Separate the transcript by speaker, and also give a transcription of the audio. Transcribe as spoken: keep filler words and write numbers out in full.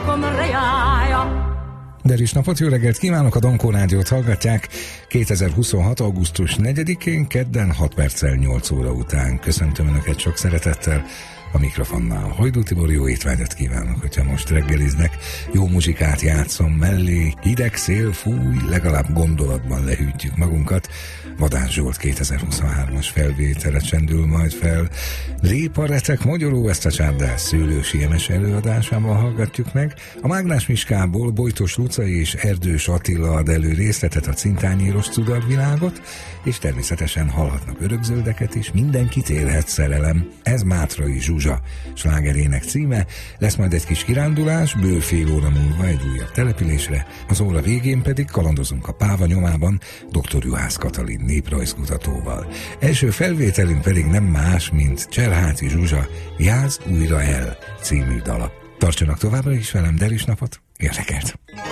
Speaker 1: Deris napot, jó reggelt kívánok, a Dankó Rádiót hallgatják kétezer-huszonhat. augusztus negyedikén, kedden hat perccel nyolc óra után. Köszöntöm Önöket sok szeretettel a mikrofonnál. Hajdú Tibor, jó étvágyat kívánok, hogyha most reggeliznek. Jó muzsikát játszom mellé, hideg szél fúj, legalább gondolatban lehűtjük magunkat. Vadás Zsolt kétezer-huszonhármas felvétele csendül majd fel. Lép a retek magyaró, ezt a csárdás Szőlősi Emes előadásában hallgatjuk meg. A Mágnás Miskából Bojtos Luca és Erdős Attila ad elő részletet, a Cintányéros Cudarvilágot, és természetesen hallhatnak örökzöldeket is. Mindenkit élhet szerelem. Ez Mátrai Zsuzsa slágerének címe. Lesz majd egy kis kirándulás, bő fél óra múlva egy újabb településre, az óra végén pedig kalandozunk a Páva nyomában doktor Juhász Katalin néprajzkutatóval. Első felvételünk pedig nem más, mint Cserháti Zsuzsa Jázz újra el című dala. Tartsanak továbbra is velem, Deris napot, érdekelt!